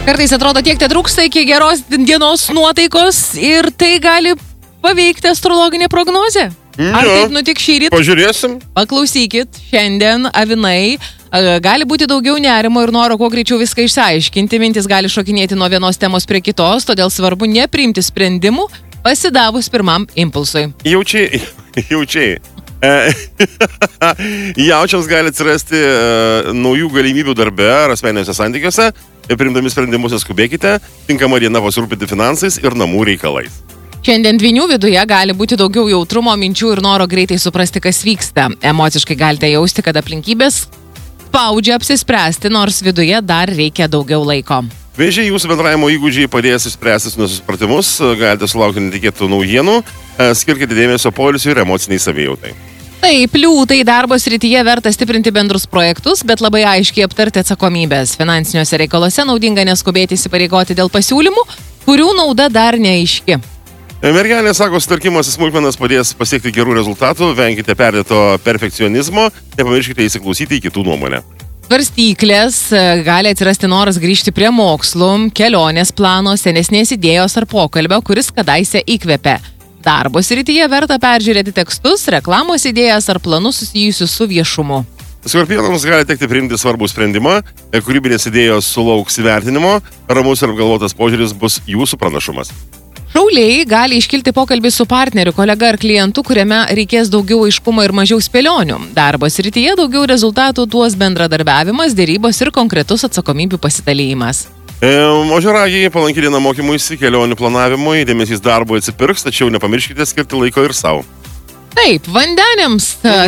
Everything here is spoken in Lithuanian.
Kartais atrodo tiek te trūksta iki geros dienos nuotaikos ir tai gali paveikti astrologinę prognozę. Ar taip nutik šįryt? Pažiūrėsim. Paklausykit, šiandien avinai gali būti daugiau nerimo ir noro kuo greičiau viską išsiaiškinti. Mintis gali šokinėti nuo vienos temos prie kitos, todėl svarbu nepriimti sprendimų, pasidavus pirmam impulsui. Jaučiai. Jaučiams gali atsirasti naujų galimybių darbe ar asmeniniuose santykiuose. Priimdami sprendimus skubėkite, tinkama diena pasirūpinti finansais ir namų reikalais. Šiandien dvynių viduje gali būti daugiau jautrumo, minčių ir noro greitai suprasti, kas vyksta. Emociškai galite jausti, kad aplinkybės spaudžia apsispręsti, nors viduje dar reikia daugiau laiko. Vėžiai, jūsų bendravimo įgūdžiai padės išspręsti nesusipratimus, galite sulaukti netikėtų naujienų, skirkite dėmesio poilsiui ir emociniai savijautai. Taip, liūtai darbo srityje verta stiprinti bendrus projektus, bet labai aiškiai aptarti atsakomybės. Finansiniuose reikaluose naudinga neskubėti įsipareigoti dėl pasiūlymų, kurių nauda dar neaiški. Mergelė sako, sutarkimas į smulkmenas padės pasiekti gerų rezultatų, venkite perdėto perfekcionizmo, nepamirškite įsiklausyti į kitų nuomonę. Svarstyklės gali atsirasti noras grįžti prie mokslų, kelionės plano, senesnės idėjos ar pokalbio, kuris kadaise įkvėpė. Darbo srityje verta peržiūrėti tekstus, reklamos idėjas ar planus susijusius su viešumu. Skorpionams gali tekti priimti svarbų sprendimą, kūrybinės idėjos sulauks įvertinimo, ramus ir apgalvotas požiūris bus jūsų pranašumas. Šauliai gali iškilti pokalbį su partneriu, kolega ar klientu, kuriame reikės daugiau aiškumo ir mažiau spėlionių. Darbo srityje daugiau rezultatų duos bendradarbiavimas, dėrybos ir konkretus atsakomybių pasidalymas. Ožiaragiai palanki diena mokymuisi, kelionių planavimui, dėmesys darbui atsipirks, tačiau nepamirškite skirti laiko ir savo. Taip, vandeniams